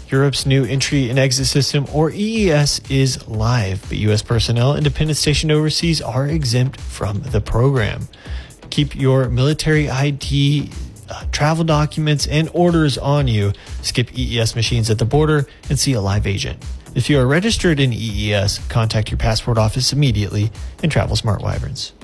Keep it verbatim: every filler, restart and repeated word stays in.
Europe's new entry and exit system, or E E S, is live, but U S personnel and dependents stationed overseas are exempt from the program. Keep your military I D, uh, travel documents, and orders on you. Skip E E S machines at the border and see a live agent. If you are registered in E E S, contact your passport office immediately and travel smart, Wyverns.